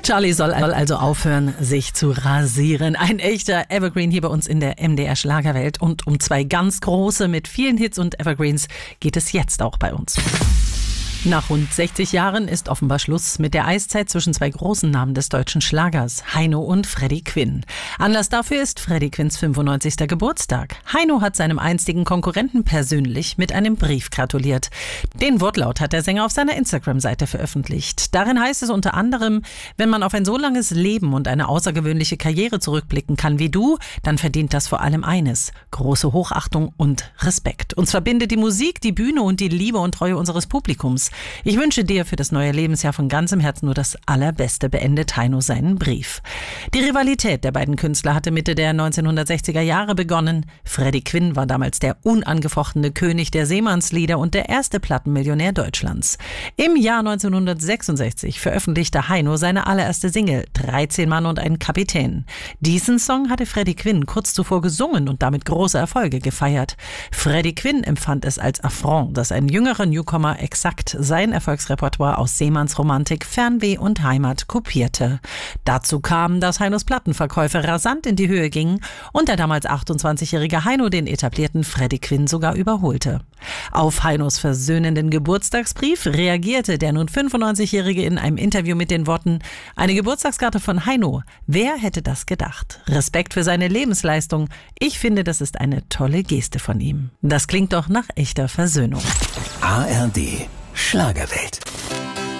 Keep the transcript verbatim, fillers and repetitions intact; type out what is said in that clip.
Der Charlie soll also aufhören, sich zu rasieren. Ein echter Evergreen hier bei uns in der M D R Schlagerwelt. Und um zwei ganz große mit vielen Hits und Evergreens geht es jetzt auch bei uns. Nach rund sechzig Jahren ist offenbar Schluss mit der Eiszeit zwischen zwei großen Namen des deutschen Schlagers, Heino und Freddie Quinn. Anlass dafür ist Freddie Quinns fünfundneunzigster Geburtstag. Heino hat seinem einstigen Konkurrenten persönlich mit einem Brief gratuliert. Den Wortlaut hat der Sänger auf seiner Instagram-Seite veröffentlicht. Darin heißt es unter anderem: Wenn man auf ein so langes Leben und eine außergewöhnliche Karriere zurückblicken kann wie du, dann verdient das vor allem eines: große Hochachtung und Respekt. Uns verbindet die Musik, die Bühne und die Liebe und Treue unseres Publikums. Ich wünsche dir für das neue Lebensjahr von ganzem Herzen nur das Allerbeste, beendet Heino seinen Brief. Die Rivalität der beiden Künstler hatte Mitte der neunzehnhundertsechziger Jahre begonnen. Freddie Quinn war damals der unangefochtene König der Seemannslieder und der erste Plattenmillionär Deutschlands. Im Jahr neunzehnhundertsechsundsechzig veröffentlichte Heino seine allererste Single, dreizehn Mann und ein Kapitän. Diesen Song hatte Freddie Quinn kurz zuvor gesungen und damit große Erfolge gefeiert. Freddie Quinn empfand es als Affront, dass ein jüngerer Newcomer exakt sein Erfolgsrepertoire aus Seemannsromantik, Fernweh und Heimat kopierte. Dazu kam, dass Heinos Plattenverkäufe rasant in die Höhe gingen und der damals achtundzwanzigjährige Heino den etablierten Freddie Quinn sogar überholte. Auf Heinos versöhnenden Geburtstagsbrief reagierte der nun fünfundneunzigjährige in einem Interview mit den Worten: Eine Geburtstagskarte von Heino. Wer hätte das gedacht? Respekt für seine Lebensleistung. Ich finde, das ist eine tolle Geste von ihm. Das klingt doch nach echter Versöhnung. A R D Schlagerwelt.